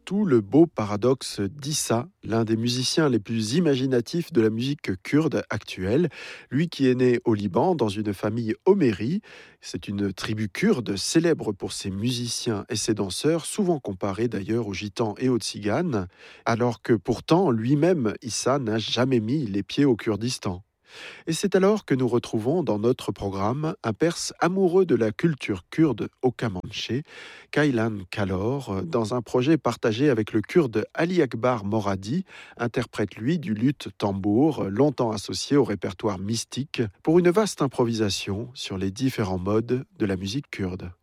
tout le beau paradoxe d'Issa, l'un des musiciens les plus imaginatifs de la musique kurde actuelle. Lui qui est né au Liban dans une famille homérie, c'est une tribu kurde célèbre pour ses musiciens et ses danseurs, souvent comparés d'ailleurs aux gitans et aux tziganes, alors que pourtant lui-même, Issa, n'a jamais mis les pieds au Kurdistan. Et c'est alors que nous retrouvons dans notre programme un Perse amoureux de la culture kurde au Kamanché, Kaylan Kalor, dans un projet partagé avec le kurde Ali Akbar Moradi, interprète lui du luth tambour, longtemps associé au répertoire mystique, pour une vaste improvisation sur les différents modes de la musique kurde.